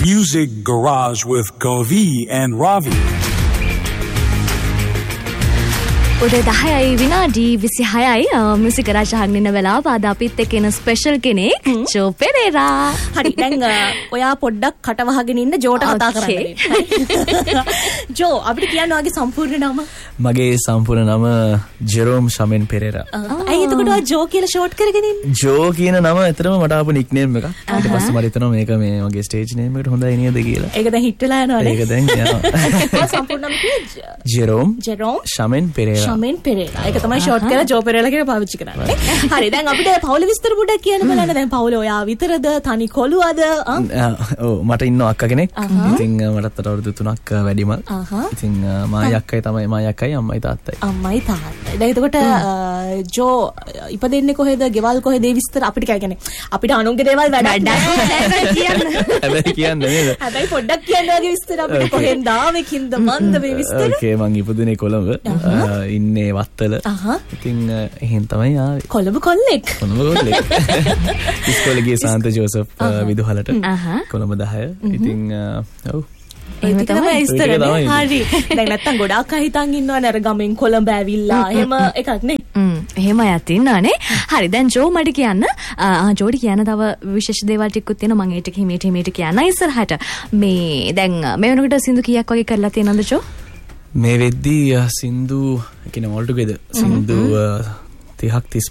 Music Garage with Kavi and Ravi. උදේ 10යි විනාඩි 26යි music garage අහගෙන ඉන්න වෙලාව අද අපිත් එක්ක එන ස්පෙෂල් කෙනෙක් ජෝ පෙරේරා. හරි දැන් ඔයා පොඩ්ඩක් කට වහගෙන ඉන්න ජෝට කතා කරන්න. ජෝ අපිට කියන්න ඔයාගේ සම්පූර්ණ නම? මගේ සම්පූර්ණ නම ජෙරෝම් ශමෙන් පෙරේරා. අයිය එතකොට ඔයා ජෝ කියලා ෂෝට් කරගෙන ඉන්නේ? ජෝ කියන නම ඇත්තටම මට ආපු නික්නේම් එකක්. ඊට පස්සේ මට හිතෙනවා මේක මේ මගේ ස්ටේජ් නේම් එකට හොඳයි නේද කියලා. ඒක දැන් හිට වෙලා යනවනේ. ඒක දැන් යනවා. සම්පූර්ණ නම කිව්වේ? ජෙරෝම් ශමෙන් පෙරේරා. ශමෙන් පෙරේරා. ඒක තමයි ෂෝට් කරලා ජෝ පෙරේරා කියලා පාවිච්චි කරන්නේ. හරි දැන් අපිට පවුල විස්තර පොඩ්ඩක් කියන්න බලන්න. දැන් පවුල ඔයා විතරද තනි කොළුවද? ඔව් මට ඉන්න අක්කා කෙනෙක්. ඉතින් මටත් අවුරුදු 3ක් වැඩිමල්. ඉතින් මායි අක්කයි තමයි මායි අක්කයි අම්මයි තාත්තයි. අම්මයි තාත්තයි. දැන් එතකොට ජෝ ඉපදෙන්නේ කොහෙද? ගෙවල් කොහෙද? ඒ විස්තර අපිට කියන්නේ අපිට අනුන්ගේ දේවල් වැඩක් නැහැ කියන්න. හැබැයි කියන්නේ නේද? හැබැයි පොඩ්ඩක් කියන්න වගේ විස්තර අපිට කොහෙන්ද ආවෙකින්ද මන්ද මේ විස්තර? ඕකේ මං ඉපදුනේ කොළඹ. ඉන්නේ වත්තල. ඉතින් එහෙන් තමයි ආවේ. කොළඹ කොල්ලෙක්. කොළඹ කොල්ලෙක්. ඉස්කෝලේ ගියේ සාන්ත ජෝසප් විදුහලට. කොළඹ 10. ඉතින් ඔව් ඒක තමයි ඉස්තරනේ. හරි. දැන් නැත්තම් ගොඩාක් අය හිතන් ඉන්නවනේ අර ගමෙන් කොළඹ ඇවිල්ලා එහෙම එකක් නේ. එහෙම අයත් ඉන්නවනේ. හරි දැන් ජෝ මට කියන්න ජෝඩි කියන තව විශේෂ දේවල් ටිකකුත් තියෙනවා මම ඒ ටික හිමීට කියන්න ඉස්සරහට. මේ දැන් මේ වෙනකොට සින්දු කීයක් වගේ කරලා තියෙනවද ජෝ? මේ වෙද්දී සින්දු කියන all together සින්දු 30ක්